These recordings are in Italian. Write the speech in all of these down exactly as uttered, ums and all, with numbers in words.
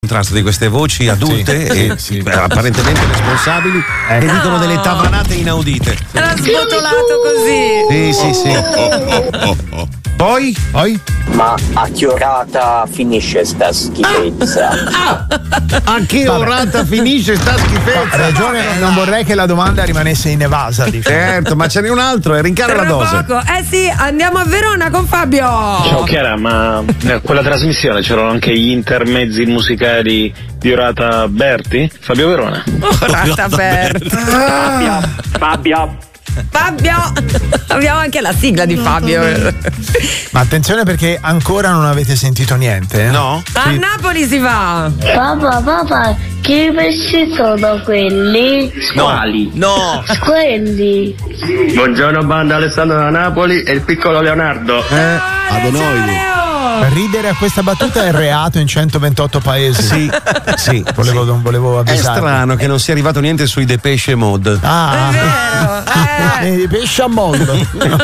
contrasto di queste voci adulte sì, e sì, sì. apparentemente responsabili eh. che no. dicono delle tavanate inaudite. L'ha sbotolato così. Sì, sì, sì. Poi? Poi? Ma a che orata finisce sta schifezza? Ah, ah, a che orata finisce sta schifezza? Ha ragione, non vorrei che la domanda rimanesse inevasa. Diciamo. Certo, ma ce n'è un altro, e rincara la dose. Poco. Eh sì, andiamo a Verona con Fabio. Ciao Chiara, ma in quella trasmissione c'erano anche gli intermezzi musicali di Orata Berti? Fabio Verona. Orata Berti. Fabio, Fabio. Fabio, abbiamo anche la sigla di Fabio. Ma attenzione perché ancora non avete sentito niente. Eh? No? A Sì. Napoli si va. Papà, papà, che pesci sono quelli? Quali? No. Quelli. Buongiorno banda, Alessandro da Napoli e il piccolo Leonardo. Eh, Adenoide. Ridere a questa battuta è reato in centoventotto paesi. Sì, sì. Volevo, non volevo È avvisare. strano che non sia arrivato niente sui Depeche Mode. Ah, È vero. Eh. eh, pesce a mondo.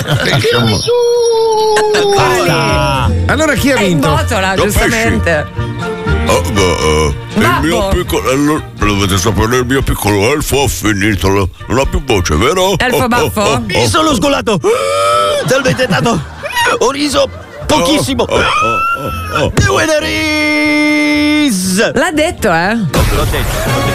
Ah. Allora chi ha È in vinto? botola, giustamente. Oh, beh, eh, il Babbo. mio piccolo, dovete sapere, il mio piccolo elfo ha finito, non ha più voce, vero? Elfo baffo? Mi sono scolato talmente tanto, ho riso pochissimo. Oh, oh, oh, oh. The winner is... L'ha detto, eh? L'ho detto.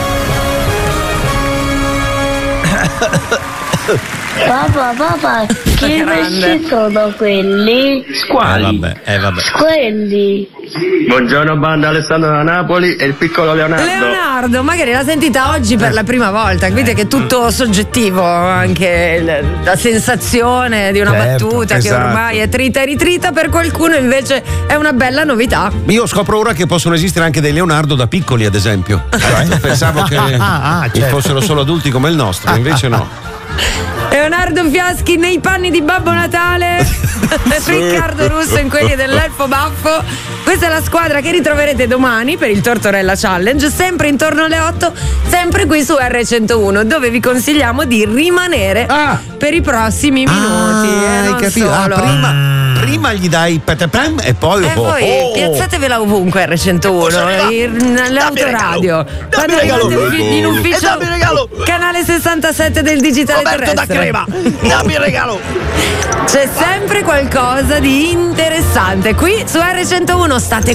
Papà, papà, che grande. pesci sono quelli? Quali? Eh vabbè, eh vabbè. Quelli. Buongiorno banda, Alessandro da Napoli e il piccolo Leonardo. Leonardo, magari l'ha sentita oggi per la prima volta, quindi che è tutto soggettivo, anche l- la sensazione di una Certo, battuta che esatto. ormai è trita e ritrita, per qualcuno invece è una bella novità. Io scopro ora che possono esistere anche dei Leonardo da piccoli, ad esempio. Pensavo che Ah, ah, certo. fossero solo adulti come il nostro, invece no. Leonardo Fiaschi nei panni di Babbo Natale, Riccardo Russo in quelli dell'Elfo Baffo. Questa è la squadra che ritroverete domani per il Tortorella Challenge, sempre intorno alle otto, sempre qui su R centouno, dove vi consigliamo di rimanere Ah. per i prossimi minuti. Ah, eh, hai non capito? Ah, solo. prima, prima gli dai petepem e poi E oh, poi oh. piazzatevela ovunque R centouno, nell'autoradio. Quando regalo. arrivate in- in E ufficio, dammi il regalo. canale sessantasette del digitale Roberto da terrestre. Crema, dammi il regalo. C'è sempre qualcosa di interessante qui su R centouno, state